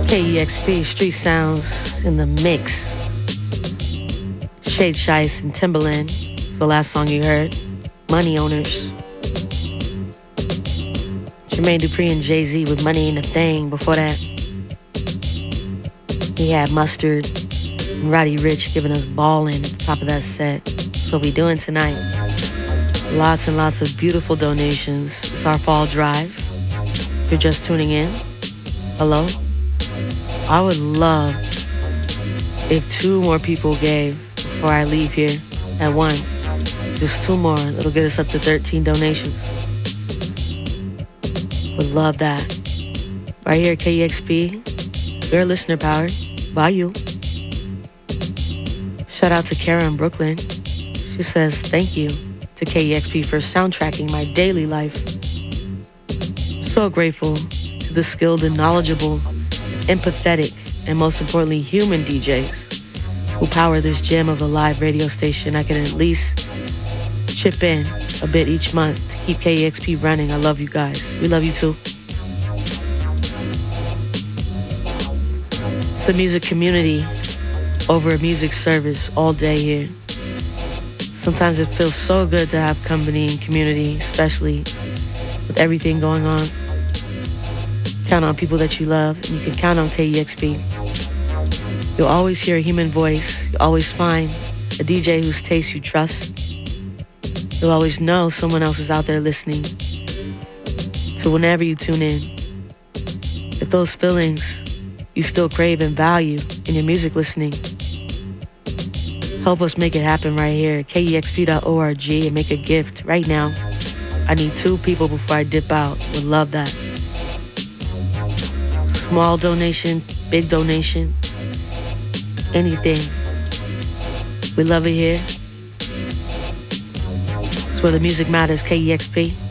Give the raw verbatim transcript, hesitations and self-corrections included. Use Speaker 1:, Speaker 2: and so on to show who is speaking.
Speaker 1: K E X P Street Sounds in the mix. Shade Shice and Timbaland. It's the last song you heard. Money Owners. Jermaine Dupri and Jay-Z with Money Ain't a Thing. Before that, we had Mustard and Roddy Ricch giving us Ballin' at the top of that set. That's what we doing tonight. Lots and lots of beautiful donations. It's our fall drive. If you're just tuning in, hello. I would love if two more people gave before I leave here at one. Just two more. It'll get us up to thirteen donations. Would love that. Right here at K E X P, we're listener powered by you. Shout out to Kara in Brooklyn. She says, thank you to K E X P for soundtracking my daily life. So grateful to the skilled and knowledgeable, empathetic, and most importantly, human D Js who power this gem of a live radio station. I can at least chip in a bit each month to keep K E X P running. I love you guys. We love you too. It's a music community over a music service all day here. Sometimes it feels so good to have company and community, especially with everything going on. Count on people that you love, and you can count on K E X P. You'll always hear a human voice. You'll always find a D J whose taste you trust. You'll always know someone else is out there listening. So whenever you tune in, if those feelings you still crave and value in your music listening, help us make it happen right here at K E X P dot org and make a gift right now. I need two people before I dip out. Would love that. Small donation, big donation, anything. We love it here. It's where the music matters, K E X P.